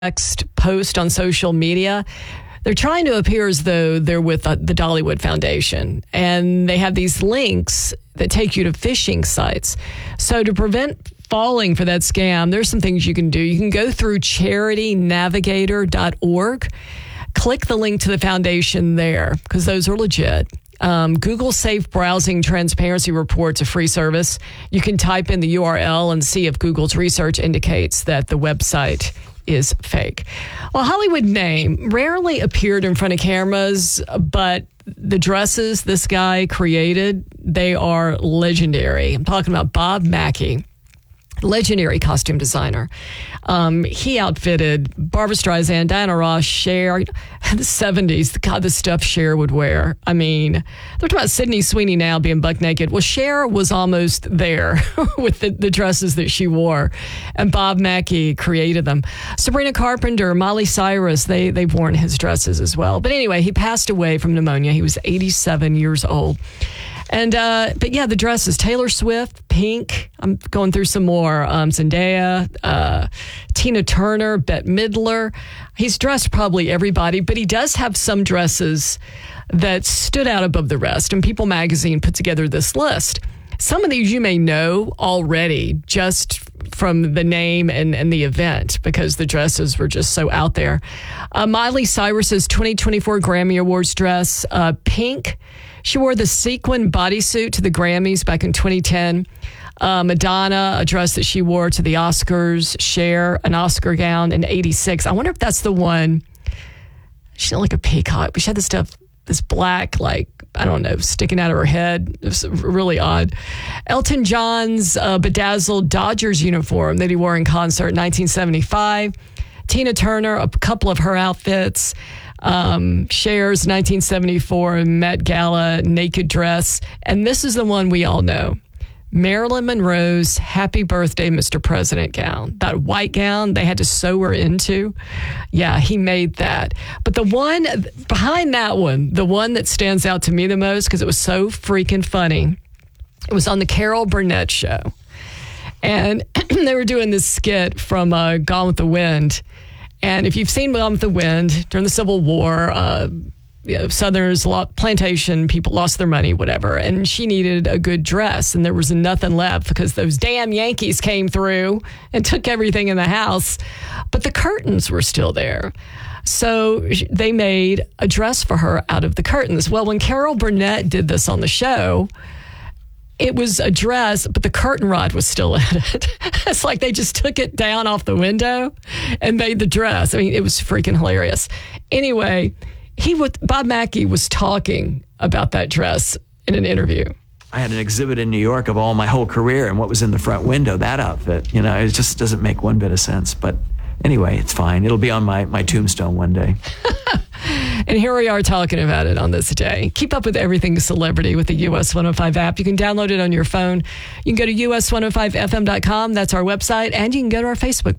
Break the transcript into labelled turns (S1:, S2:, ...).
S1: next post on social media. They're trying to appear as though they're with the Dollywood Foundation, and they have these links that take you to phishing sites. So to prevent falling for that scam, there's some things you can do. You can go through charitynavigator.org, click the link to the foundation there, because those are legit. Google Safe Browsing Transparency Report's a free service. You can type in the URL and see if Google's research indicates that the website is fake. Well, Hollywood name rarely appeared in front of cameras, but the dresses this guy created, they are legendary. I'm talking about Bob Mackie, legendary costume designer. He outfitted Barbra Streisand, Diana Ross, Cher. In the 70s, God, the stuff Cher would wear. I mean, they're talking about Sydney Sweeney now being buck naked. Well, Cher was almost there with the dresses that she wore, and Bob Mackie created them. Sabrina Carpenter, Miley Cyrus, they've worn his dresses as well. But anyway, he passed away from pneumonia. He was 87 years old. And, but yeah, the dresses, Taylor Swift, Pink, I'm going through some more, Zendaya, Tina Turner, Bette Midler. He's dressed probably everybody, but he does have some dresses that stood out above the rest. And People Magazine put together this list. Some of these you may know already just from the name and the event, because the dresses were just so out there. Miley Cyrus's 2024 Grammy Awards dress, Pink. She wore the sequin bodysuit to the Grammys back in 2010. Madonna, a dress that she wore to the Oscars. Cher, an Oscar gown in 86. I wonder if that's the one. She looked like a peacock, but she had this stuff, this black, like, I don't know, sticking out of her head. It was really odd. Elton John's bedazzled Dodgers uniform that he wore in concert in 1975. Tina Turner, a couple of her outfits. Cher's 1974 Met Gala naked dress. And this is the one we all know. Marilyn Monroe's Happy Birthday, Mr. President gown. That white gown they had to sew her into. Yeah, he made that. But the one behind that one, the one that stands out to me the most, because it was so freaking funny, it was on the Carol Burnett show. And they were doing this skit from Gone with the Wind. And if you've seen Gone with the Wind, during the Civil War, Southerners, plantation people lost their money, whatever. And she needed a good dress, and there was nothing left because those damn Yankees came through and took everything in the house. But the curtains were still there. So they made a dress for her out of the curtains. Well, when Carol Burnett did this on the show, it was a dress, but the curtain rod was still in it. It's like they just took it down off the window and made the dress. I mean, it was freaking hilarious. Anyway, Bob Mackie was talking about that dress in an interview.
S2: I had an exhibit in New York of my whole career and what was in the front window, that outfit. You know, it just doesn't make one bit of sense. But anyway, it's fine. It'll be on my tombstone one day.
S1: And here we are talking about it on this day. Keep up with everything celebrity with the US 105 app. You can download it on your phone. You can go to us105fm.com. That's our website. And you can go to our Facebook page.